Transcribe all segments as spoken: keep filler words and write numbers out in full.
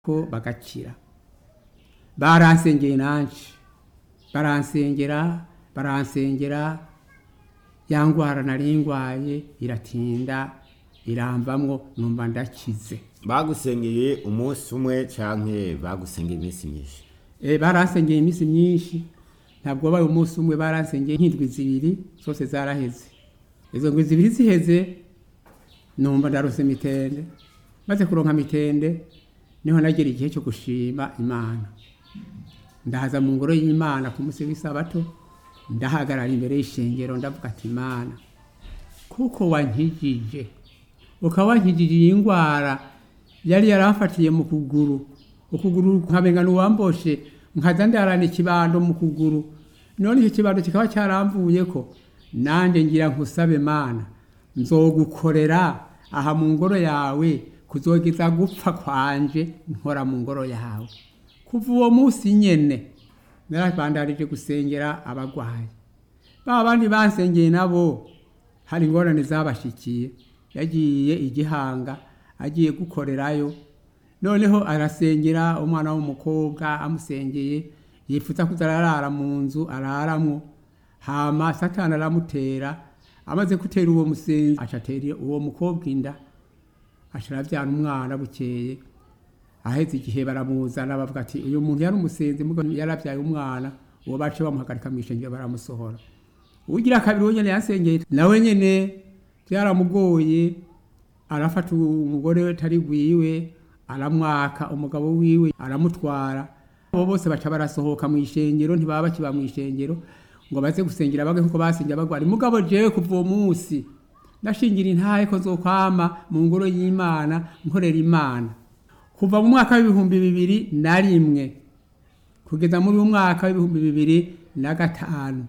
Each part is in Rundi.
ko bagakira baransengeye nanje baransengera baransengera yangwara naringwaye iratinda iramvamwo numva ndakize. Bagusengeye umunsi umwe canke bagusengeye iminsi myinshi? Eh baransengeye iminsi myinshi, ntabwo baye umunsi umwe, baransengeye nk'indwi zibiri zose zaraheze. Izo ndwi zibiri ziheze numva ndarose mitende, maze kuronka mitende niho nagera igihe cyo gushima Imana. Ndahaza mu ngoro y'Imana ku munsi w'isabato, ndahagarara imbere y'ishengero ndavuga ati Imana, kuko wankijije ukawankijije ingwara yari yaramfatiye mu kuguru, ukuguru nkabenga nuwamboshe, nkaza ndarana ikibando mu kuguru, none icyo kibando kikaba cyaramvuye ko nanje ngira nkusabe Mana, nzogukorera aha mu ngoro yawe kuzogeza gupfa kwanje nkora mu ngoro yawe. Kuva uwo munsi nyene narabandarije gusengera abagwayi. Ba bandi bansengeye nabo hari ingorane zabashikiye, yagiye igihanga agiye gukorerayo, noneho arasengera umwana w'umukobwa, amusengeye yifuza kuzararara mu nzu araramwo, hama Satani aramutera, amaze gutera uwo musenzi acatera uwo mukobwa inda, asharavyana umwana bukeye. Aheze igihe baramuzana bavuga ati uyu muntu yari umusenzi mugo yaravyaye umwana, uwo bace bamuhagarika mwishengero baramusohora. Ugira kabiri wonyene yansengeye nawe nyene byaramugoye, arafata umugore we tari gwiwe aramwaka, umugabo wiwe aramutwara, abo bose baca barasohoka mwishengero, ntibaba bakiba mwishengero ngo baze gusengera bage nkuko basengera bagwari. Mugabo jewe kuva uwo munsi ndashingira intahe ko zokwama mu ngoro y'Imana nkorera Imana. Kuva mu mwaka w'ibihumbi bibiri na rimwe kugeza muri uyu mwaka w'ibihumbi bibiri na gatanu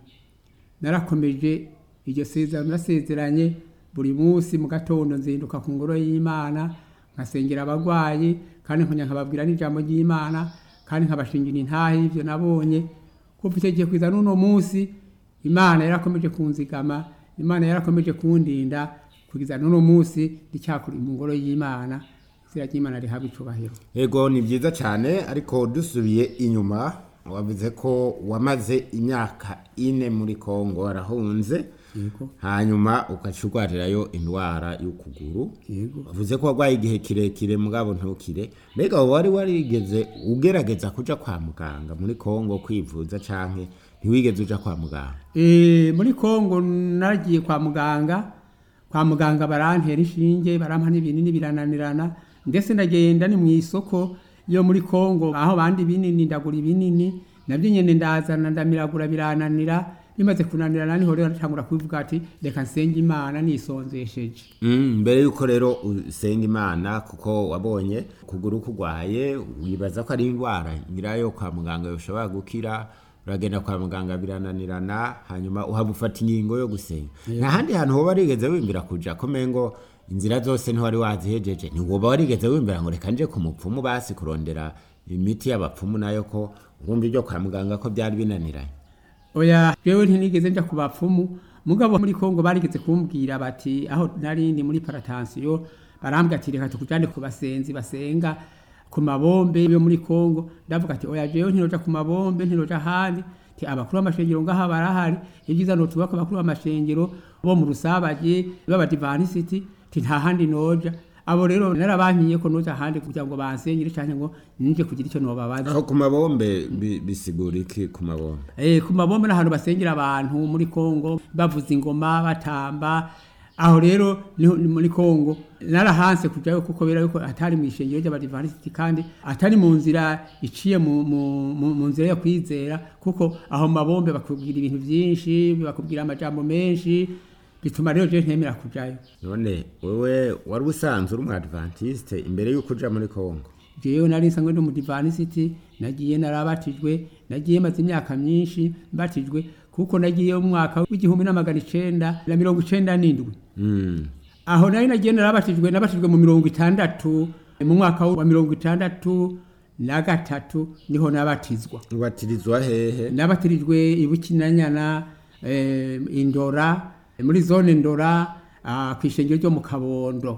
narakomeje iryo sezerano, nasezeranye buri munsi mu gatondo nzinduka ku ngoro y'Imana nkasengera abagwayi, kandi nkonya nkababwira n'ijambo ry'Imana, kandi nkabashingira intahe y'ivyo nabonye. Kuva icyo gihe kwiza n'uno munsi Imana yarakomeje kunzigama, Imana yarakomeje kundinda kugeza n'uno munsi ndicyakuri mu ngoro y'Imana. Imana rihabwa icubahiro. Ego ni byiza cyane, ariko dusubiye inyuma wavuze ko wamaze imyaka ine muri Kongo warahunze, yego, hanyuma ukacurwarirayo indwara y'ukuguru. Yego. Wavuze ko wagwaye igihe kirekire mugabo ntukire. Mbega wari warigeze ugerageza kuja kwa muganga muri Kongo kwivuza canke ntiwigeze uja kwa muganga? Eh muri Kongo nagiye kwa muganga, kwa muganga barantera inshinge, barampa n'ibinini birananirana, ndetse ndagenda ni mwisoko yo muri Kongo aho bandi binini ndagura ibinini, nabyo nyene ndazana ndamiragura birananira, bimaze kunanirana niho rero natangura kuvuga ati reka nsenge Imana nisonzesheje. Mm, mbere yuko rero usenga Imana kuko wabonye kuguru kugwaye, wibaza ko ari indwara nyirayo kwa muganga yoshobora gukira, uragenda kwa muganga birananirana, hanyuma uhabufata ingingo yo gusenga. Yeah. Na handi hantu hoba rigeze wimbira kuja komengo inzira zose ntiwari wazihejeje, ni woba warigeze wimbira ngo reka nje ku mupfumu basi kurondera imiti y'abapfumu nayo ko urumva ibyo kwa muganga ko byari binaniranye? Oya, jewe ntinigeze nja ku bapfumu, mugabo muri Kongo barigeze kumbwira bati aho nari ndi muri paratension, barambwira ati reka tukujane ku basenzi basenga ku mabombe yo muri Kongo. Ndavuga ati oya, jewe ntinoja ku mabombe, ntinoja handi, ti abakuru b'amashengero ngaha barahari, ibyiza no tubako abakuru b'amashengero bo mu Rusabaje b'Abadivanisiti, ti nta handi noja. Abo rero narabankiye ko noja handi kugira ngo bansengere cyane ngo ninje kugira icyo nobabaza. Aho ku mabombe bisigura iki ku mabombe? Eh ku mabombe n'ahantu basengera abantu muri Kongo bavuza ingoma batamba. Aho rero muri Kongo narahanse kujayo kuko bera yuko atari mu ishengero ry'Abadivanisiti, kandi atari mu nzira iciye mu mu nzira yo kwizera, kuko aho mabombe bakubwira ibintu byinshi, bakubwira amajambo menshi, bituma rero je ntemera kujayo. None wewe wari usanzwe uri umwadventiste imbere yuko uja muri Kongo? Jewe nari nsanzwe ndi umudvanisiti, nagiye narabatijwe, nagiye maze imyaka myinshi mbatijwe, kuko nagiye mu mwaka w'igihumbi n'amagana icenda na mirongo icenda n'indwi. Mm. Aho nari nagiye narabatijwe, nabatijwe mu mirongo itandatu, mu mwaka wa mirongo itandatu na gatatu niho nabatizwa. Ubatirizwa hehe? Nabatirijwe ibukinanyana, eh, Indora, muri zone Ndora, kwishengero ryo mu Kabondo.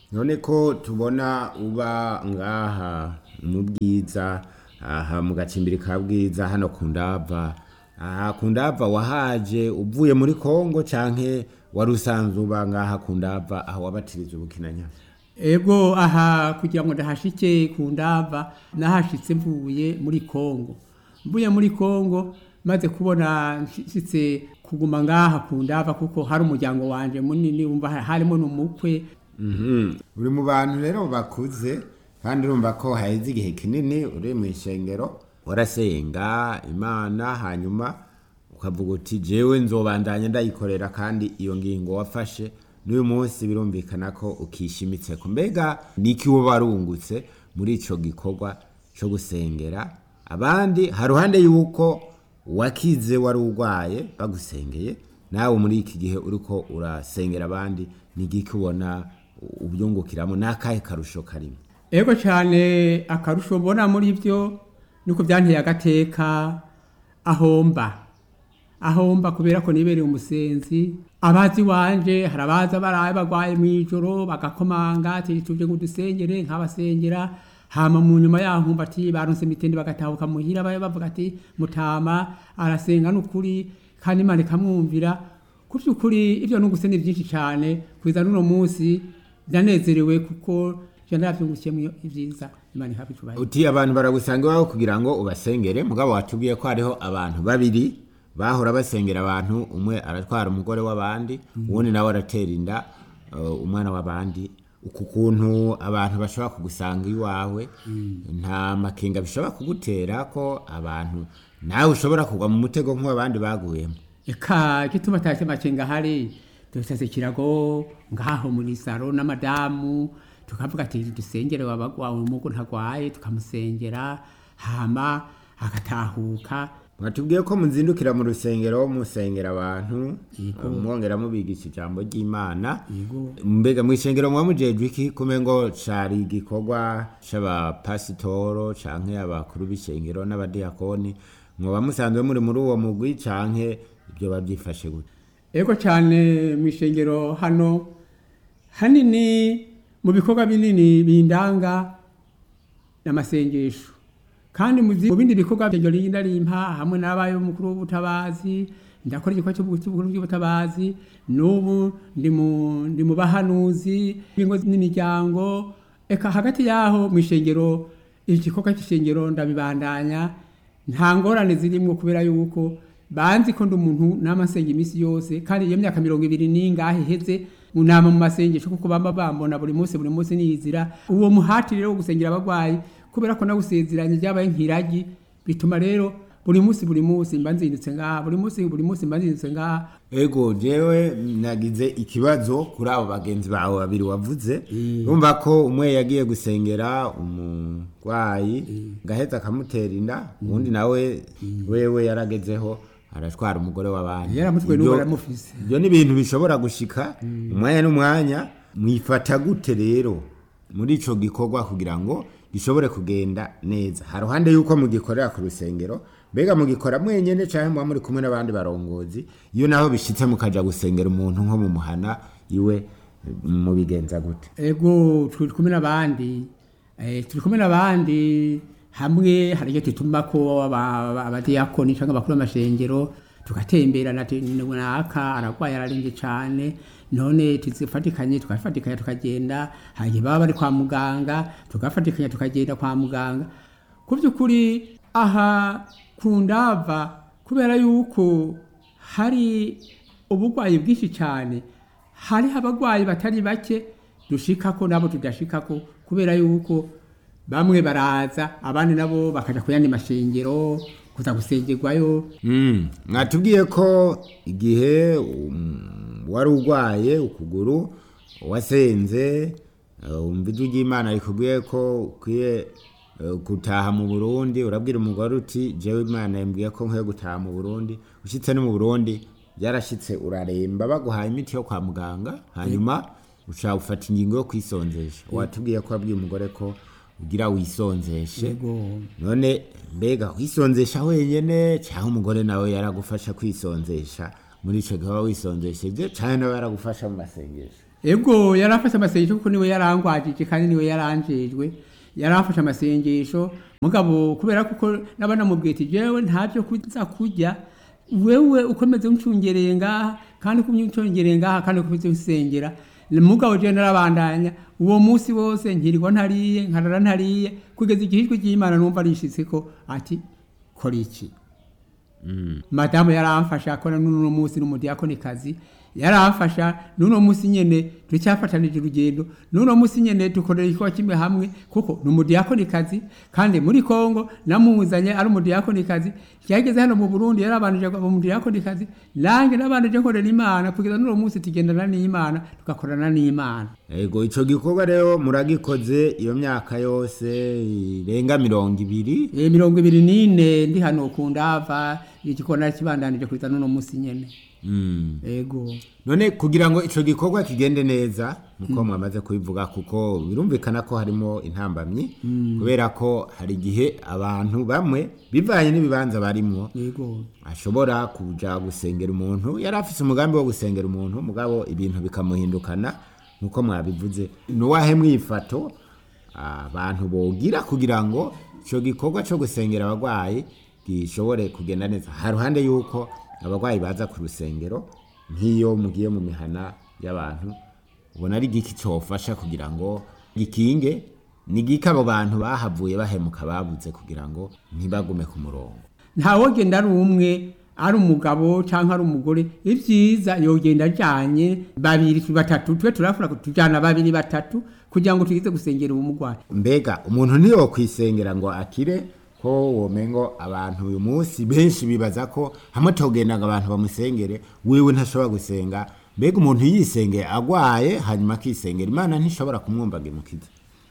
none ko tubona uba ngaha mu bwiza aha mu gacimbiri ka bwiza hano ku Ndava, aha ku Ndava wahaje uvuye muri Kongo canke wari usanzwe uba ngaha ku Ndava aho wabatiriza ubukinanya? Ego aha kugira ngo ndahashike ku Ndava nahashitse mvuye muri Kongo, mvuye muri Kongo maze kubona nshitse kuguma ngaha ku Ndava kuko hari umuryango wanje munini umva harimo n'umukwe. Mhm. Uri mu bantu rero bakuze kandi urumva ko haheze igihe kinini uri mu ishengero warasenga Imana, hanyuma ukavuga uti jewe nzobandanya ndayikorera, kandi iyo ngingo wafashe n'uyu munsi birumvikana ko ukishimitse ko. Mbega niki wo barungutse muri ico gikorwa cyo gusengera abandi haruhande yuko wakize wari urwaye bagusengeye, nawe muri iki gihe uriko urasengera abandi nigiki ubona ubyungukiramo n'akahe karusho karimo? Ego cyane akarusho mbona muri byo nuko byanteye agateka ahomba ahomba kubera ko nibereye umusenzi, abazi wanje harabaza baraye bagwaye mwijoro bagakomanga ati tuje ngo dusengere nk'abasengera, hama mu nyuma yaho mbati baronse mitende bagatahuka muhira baye bavuga ati mutama arasenga n'ukuri kandi Imana ikamwumvira. Kuvyukuri ivyo nunguse ni byinshi cyane kwiza nuno munsi ndanezerewe kuko jandavyungukiyemo ivyiza Imana ihabi tubaye. Uti abantu baragusanga iwawe kugira ngo ubasengere, mugabo watubwiye ko hariho abantu babiri bahora basengera abantu, umwe aratwara umugore w'abandi, uwundi nawe aratera inda uh, umwana w'abandi. Uku kuntu abantu bashobora kugusanga iwawe nta makenga bishobora kugutera ko abantu nawe ushobora kugwa mu mutego nk'abandi baguyemo? Eka gituma tashe makenga hari dusase kirago ngaho muri saro na madamu tukavuga ati dusengere wabagwa umugo ntagwaye tukamusengera hama akatahuka. Mwatubwiye ko muzindukira mu rusengero musengera abantu mwongera mubigisha ijambo ry'Imana. Mbega mu ishengero mwamujejwe iki kumengo cari igikorwa c'aba pasitoro canke abakuru b'ishengero n'abadiakoni, mwoba musanzwe muri muri uwo mugwi canke ibyo babyifashe gute? Ego cyane mu ishengero hano hanini mu bikorwa binini bindanga n'amasengesho, kandi mu bindi bikorwa byo rinda rimpa hamwe n'abayo mukuru w'ubutabazi ndakora igikorwa cy'ubukuru bw'ubutabazi, n'ubu ndi mu ndi mu bahanuzi bingo n'imiryango. Eka hagati yaho mu ishengero igikorwa cy'ishengero ndabibandanya nta ngorane zirimo kubera yuko banzi ko ndi umuntu n'amasenga imisi yose, kandi iyo myaka mirongo ibiri ningahe heze munama mu masengesho kuko bamba bambona buri munsi buri munsi niyizira uwo muhati rero wo gusengera abagwayi kubera ko nagusezeranye ryabaye nkiragi, bituma rero buri munsi buri munsi mbanzindutse ngaha buri munsi buri munsi mbanzindutse ngaha. Ego jewe nagize ikibazo kuri abo bagenzi bawe babiri wavuze, urumva ko umwe yagiye gusengera umugwayi gaheza akamutera inda, ubundi nawe wewe yaragezeho aratwara umugore w'abandi, yaramutwe n'uwo aramufise. Ibyo ni ibintu bishobora gushika umwanya n'umwanya. Mwifata gute rero muri ico gikorwa kugira ngo gishobore kugenda neza haruhande yuko mugikorera ku rusengero? Mbega mugikora mwenyene canke muba muri kumwe n'abandi barongozi? Iyo naho bishitse mukaja gusengera umuntu nko mu muhana iwe mubigenza gute? Ego turi kumwe n'abandi eh turi kumwe n'abandi hamwe hari cyo tutuma ko abadiyakoni cyangwa abakuru b'amashengero tugatembera naka aragwaye ararinze cyane, none tuzifatikanye tukafatikanya tukagenda, hagiye baba bari kwa muganga tugafatikanya tukagenda kwa muganga. Ku by'ukuri aha ku Ndava kubera yuko hari ubugwayi bwinshi cyane, hari abagwayi batari bake dushikako nabo tudashikako kubera yuko bamwe baraza abandi nabo bakaja kuyandi mashengero kuza gusengerwayo. Mm. Mwatubwiye ko igihe um, wari urwaye ukuguru wasenze umvidu uh, ry'Imana rikubwiye ko ukwiye uh, gutaha mu Burundi, urabwira umugore uti jewe Imana yambwiye ko nkwiye gutaha mu Burundi. Ushitse no mu Burundi byarashitse uraremba baguhaye imiti yo kwa muganga, hanyuma uca ufata ingingo yo kwisonzesha. Watubwiye ko wabwiye umugore ko ugira wisonzeshe. None mbega wisonzesha wenyene cyangwa umugore nawe yaragufasha kwisonzesha muri ico gihe wisonzesheje cyane nawe yaragufasha mu masengesho? ego yarafashe amasengesho kuko niwe yarangwajije kandi niwe yaranjejwe yarafashe amasengesho mugabo kubera kuko nabana mubwete jewe ntavyo kuza kurya wewe ukomeze uncungereye ngaha kandi kumyuncungereye ngaha kandi kubize usengera mugabo je narabandanya uwo munsi wose nkirirwa ntariye nkarara ntariye kugeza igihishwe cy'Imana numva rishitse ko ati kora iki mm. Madamu yaramfasha akora n'uno munsi n'umudiakonikazi yaramfasha n'uno munsi nyene tucyafatanije urugendo n'uno munsi nyene dukorera iko kimwe hamwe kuko n'umudiakonikazi kandi muri Kongo namuzanye ari umudiakonikazi cyageze hano mu Burundi yarabanije mu umudiakonikazi lange nabanije korera Imana kugeza n'uno munsi tugendana n'Imana tugakorana n'Imana. Ego ico gikorwa rero muragikoze iyo myaka yose irenga mirongo ibiri eh mirongo ibiri n'ine ndi hano kundava igikona kibandanije kugeza n'uno munsi nyene. Mm. Ego none kugira ngo ico gikorwa kigende neza nuko mm. mwamaze kubivuga kuko birumvikana ko harimo intambamyi mm. kubera ko hari gihe abantu bamwe bivanye n'ibibanza barimo yego ashobora kuja gusengera umuntu yarafise umugambi wo gusengera umuntu mugabo ibintu bikamuhindukana nuko mwabivuze nuwahe mwifato abantu bogira kugira ngo ico gikorwa cyo gusengera abagwayi gishobore kugenda neza haruhande yuko abagwayi baza ku rusengero nk'iyo mugiye mu mihana y'abantu ubona ari giki cyofasha kugira ngo gikinge ni gika abo bantu bahavuye bahemuka babuze kugira ngo ntibagume ku murongo ntawo genda ari umwe ari umugabo canke ari umugore ivyiza yogenda ajanye babiri batatu twe turafura kutujana babiri batatu kugira ngo tugize gusengera umugwayi. Mbega umuntu niyo kwisengera ngo akire ko womengo abantu uyu munsi benshi bibaza ko hamwe togendaga abantu bamusengere wewe ntashobora gusenga mbega umuntu yisengeye agwaye hanyuma akisengera Imana ntishobora kumwumvaga imukiza.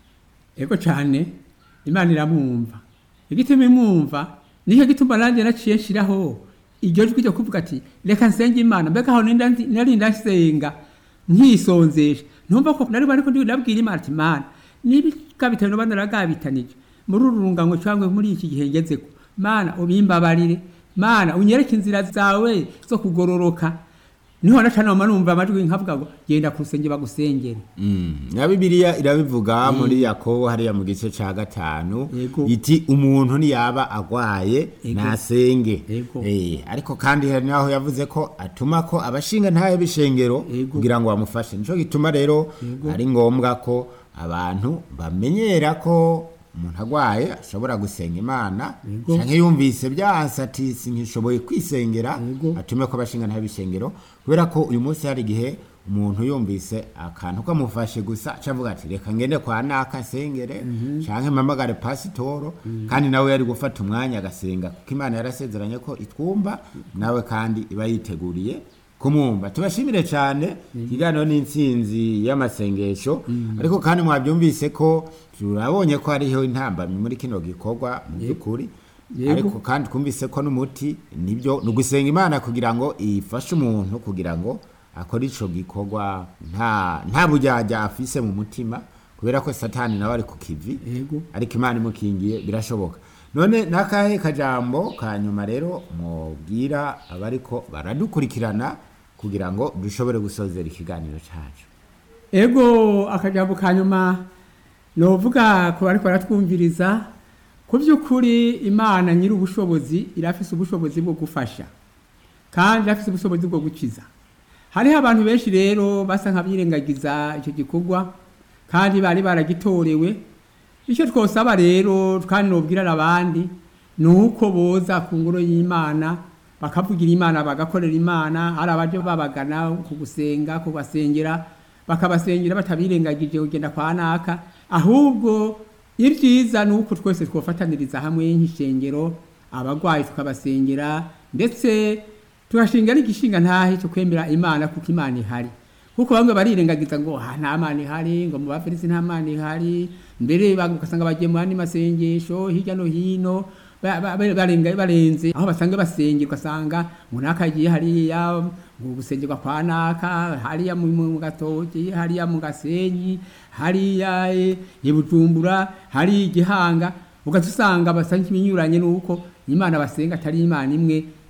Ego cyane Imana iramwumva igituma imwumva niho gituma nanje naciye nshiraho iryo jwi ryo kuvuga ati reka nsenge Imana mbega aho nari ndasenga nkisonzesha numva ko nari bari ko ndabwira Imana ati Imana nibi kabitano banaragabitanije muri urungango cyangwa muri iki gihe ngezeko Mana ubimbabarire Mana unyereke inzira zawe zo kugororoka niho nacana manumva amajwi nkavuga ngo genda kusenge bagusengere. Mm. Na Bibiliya irabivuga mm. muri Yakobo hariya mu gice ca gatanu iti umuntu ni yaba agwaye nasenge. Eh ariko kandi naho yavuze ko atuma ko abashinga ntaye bishengero kugira ngo bamufashe nico gituma rero ari ngombwa ko abantu bamenyera ko umuntu agwaye ashobora gusenga Imana canke yumvise byasa ati sinkishoboye kwisengera atume ko abashinga ntaye bishengero kubera ko uyu munsi hari gihe umuntu yumvise akantu kamufashe gusa acavuga ati reka ngende kwa naka sengere mm -hmm. canke mamagare pasitoro mm -hmm. kandi nawe yari gufata umwanya agasenga kuko Imana yarasezeranye ko itwumva nawe kandi iba yiteguriye kumumba. Tubashimire cyane kiganiro mm -hmm. n'intsinzi y'amasengesho mm -hmm. ariko kandi mwabyumvise ko turabonye ko hariho intambamye muri kino gikorwa mu byukuri ariko kandi kumvise ko n'umuti nibyo nugusenga Imana kugira ngo ifashe umuntu kugira ngo akora ico gikorwa nta nta bujyaja afise mu mutima kubera ko Satani nawe ari ku kivi ariko Imana imukingiye birashoboka. None nakahe kajambo kanyuma rero mubwira abariko baradukurikirana kugira ngo dushobore gusozera ikiganiro cyacu? Ego akajambo kanyuma novuga ko ariko baratwumviriza ku by'ukuri Imana nyiri ubushobozi irafise ubushobozi bwo gufasha kandi irafise ubushobozi bwo gukiza. Hari abantu benshi rero basa nk'abirengagiza icyo gikorwa kandi bari baragitorewe. Icyo twosaba rero kandi nobwira abandi nuko boza ku ngoro y'Imana bakavugira Imana bagakorera Imana ari abaje babagana ku gusenga ku basengera bakabasengera batabirengagije ugenda kwa naka ahubwo ibyiza nuko twese twofataniriza hamwe nk'ishengero abagwayi tukabasengera ndetse tugashinga n'igishinga ntahe cyo kwemera Imana kuko Imana ihari kuko bamwe barirengagiza ngo ha nta Imana ihari ngo mu bafirisi nta Imana ihari mbere bagasanga bagiye mu andi masengesho hirya no hino barenga barenze aho basanga basengera ugasanga munaka agiye hariya ngo gusengerwa kwa naka hariya mu gatoki hariya mu gasenyi hariya ibujumbura hari igihanga ugasanga basanga ibinyuranye nuko Imana basenga atari Imana imwe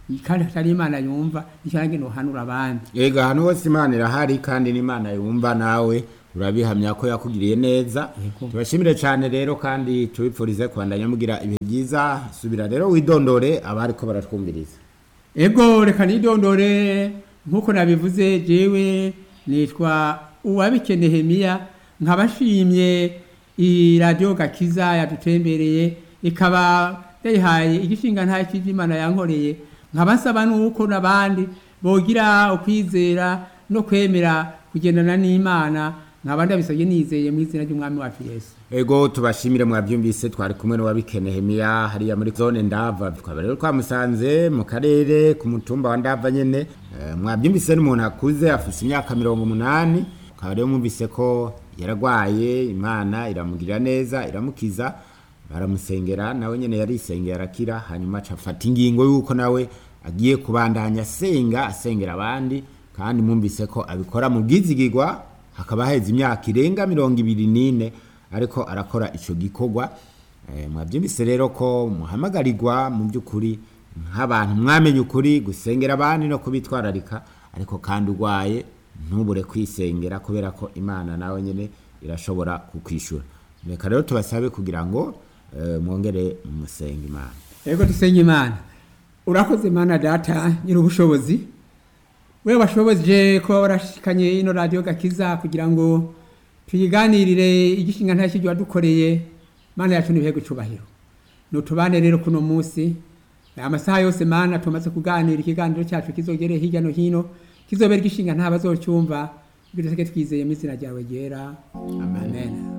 kandi atari imana yumva nicyange no hanura abandi. Ega hano hose Imana irahari kandi n'Imana yumva nawe urabihamya ko yakugiriye neza. Tubashimire cyane rero kandi tubipfurize kwandanya mugira ibihe byiza. Subira rero widondore abari ko baratwumviriza. Ego reka nidondore nkuko nabivuze jewe nitwa Uwabike Nehemia nkabashimye i radio Gakiza yadutembereye ikaba yayihaye igishinga nta cy'Imana yankoreye nkabasaba nuko nabandi bogira ukwizera no kwemera kugendana n'Imana nkabandi abisabye nizeye mu izina ry'umwami wacu Yesu. Ego tubashimire mwabyumvise twari kumwe n'Uwabike Nehemia hariya muri zone Ndava twaba rero twamusanze mu karere ku mutumba wa Ndava nyene. E, mwabyumvise n'umuntu akuze afite imyaka mirongo umunani akaba rero mwumvise ko yaragwaye Imana iramugirira neza iramukiza baramusengera nawe nyene yarisengera arakira hanyuma acafata ingingo yuko nawe agiye kubandanya asenga asengera abandi kandi mwumvise ko abikora mu bwizigirwa hakaba haheze imyaka irenga mirongo ibiri n'ine ariko arakora ico gikorwa. E, mwabyumvise rero ko muhamagarirwa mu by'ukuri nk'abantu mwamenye ukuri gusengera abandi no kubitwararika ariko kandi ugwaye ntubure kwisengera kubera ko Imana nawe nyene irashobora kukwishura. Reka rero tubasabe kugira ngo uh, mwongere musenga Imana. Ego dusenga Imana. Urakoze Imana data nyiri ubushobozi. Wewe washoboje ko warashikanye ino radio Gakiza kugira ngo tuyiganirire igishinga nta kijyo wadukoreye. Mana yacu nibihe gucubahiro. Nutubane rero kuno munsi amasaha yose Mana tumaze kuganira ikiganiro cyacu kizogere hirya no hino kizobera igishinga nta bazocyumva bityo twizeye mu izina ryawe ryera. Amen. Amen.